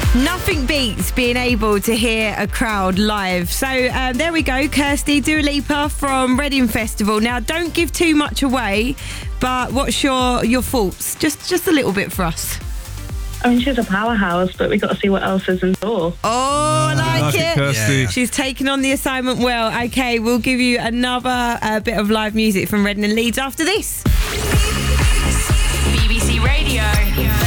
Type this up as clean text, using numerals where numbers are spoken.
Nothing beats being able to hear a crowd live. So there we go, Kirsty, Dua Lipa from Reading Festival. Now, don't give too much away, but what's your thoughts? Just a little bit for us. I mean, she's a powerhouse, but we've got to see what else is in store. Oh, I like it. Kirsty. Yeah. She's taken on the assignment well. Okay, we'll give you another bit of live music from Reading and Leeds after this. BBC Radio.